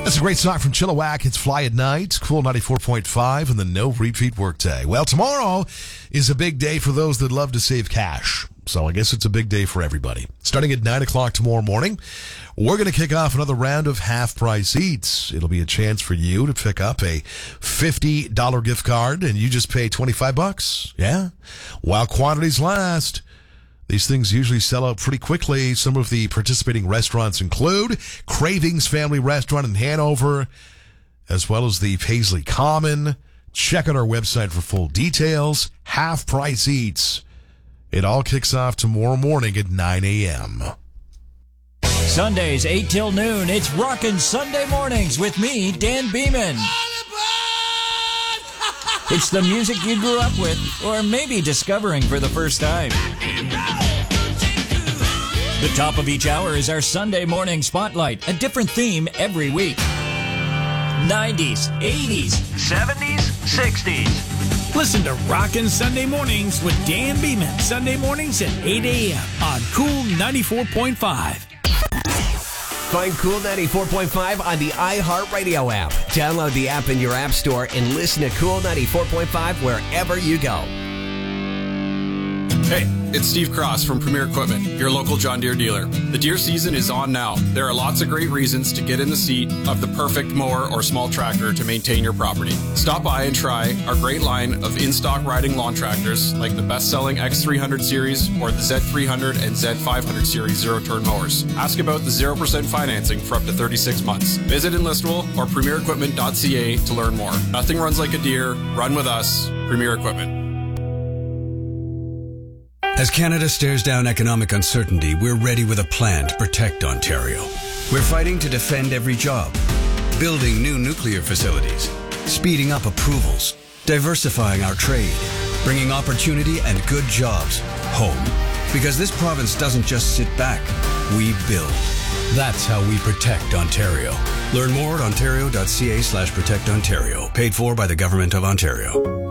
That's a great song from Chilliwack. It's Fly at Night, Cool 94.5, and the no repeat workday. Well, tomorrow is a big day for those that love to save cash. So I guess it's a big day for everybody. Starting at 9 o'clock tomorrow morning, we're going to kick off another round of half-price eats. It'll be a chance for you to pick up a $50 gift card, and you just pay $25. Yeah? While quantities last. These things usually sell out pretty quickly. Some of the participating restaurants include Cravings Family Restaurant in Hanover, as well as the Paisley Common. Check out our website for full details. Half Price Eats. It all kicks off tomorrow morning at 9 a.m. Sundays, 8 till noon. It's Rockin' Sunday Mornings with me, Dan Beeman. It's the music you grew up with, or maybe discovering for the first time. The top of each hour is our Sunday morning spotlight, a different theme every week. 90s, 80s, 70s, 60s. Listen to Rockin' Sunday Mornings with Dan Beeman. Sunday mornings at 8 a.m. on Cool 94.5. Find Cool 94.5 on the iHeartRadio app. Download the app in your app store and listen to Cool 94.5 wherever you go. Hey, it's Steve Cross from Premier Equipment, your local John Deere dealer. The deer season is on now. There are lots of great reasons to get in the seat of the perfect mower or small tractor to maintain your property. Stop by and try our great line of in-stock riding lawn tractors like the best-selling X300 series or the Z300 and Z500 series zero-turn mowers. Ask about the 0% financing for up to 36 months. Visit Enlistable or premierequipment.ca to learn more. Nothing runs like a deer. Run with us. Premier Equipment. As Canada stares down economic uncertainty, we're ready with a plan to protect Ontario. We're fighting to defend every job, building new nuclear facilities, speeding up approvals, diversifying our trade, bringing opportunity and good jobs home. Because this province doesn't just sit back, we build. That's how we protect Ontario. Learn more at ontario.ca/protectontario. Paid for by the Government of Ontario.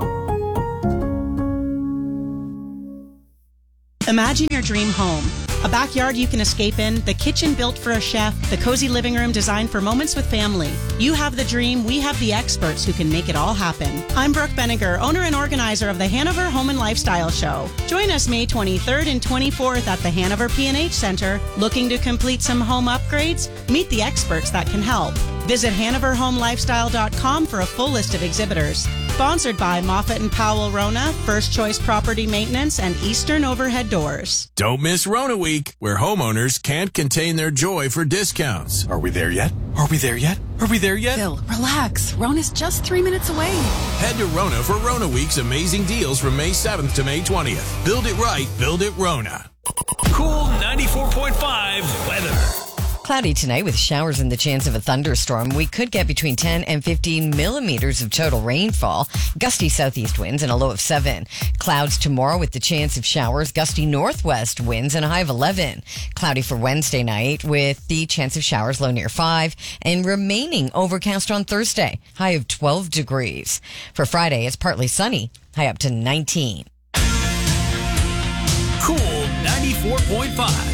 Imagine your dream home. A backyard you can escape in, the kitchen built for a chef, the cozy living room designed for moments with family. You have the dream, we have the experts who can make it all happen. I'm Brooke Benninger, owner and organizer of the Hanover Home and Lifestyle Show. Join us May 23rd and 24th at the Hanover P&H Center. Looking to complete some home upgrades? Meet the experts that can help. Visit HanoverHomeLifestyle.com for a full list of exhibitors. Sponsored by Moffat & Powell Rona, First Choice Property Maintenance, and Eastern Overhead Doors. Don't miss Rona Week, where homeowners can't contain their joy for discounts. Are we there yet? Are we there yet? Are we there yet? Bill, relax. Rona's just 3 minutes away. Head to Rona for Rona Week's amazing deals from May 7th to May 20th. Build it right, build it Rona. Cool 94.5 weather. Cloudy tonight with showers and the chance of a thunderstorm. We could get between 10 and 15 millimeters of total rainfall. Gusty southeast winds and a low of 7. Clouds tomorrow with the chance of showers. Gusty northwest winds and a high of 11. Cloudy for Wednesday night with the chance of showers, low near 5. And remaining overcast on Thursday, high of 12 degrees. For Friday, it's partly sunny, high up to 19. Cool 94.5.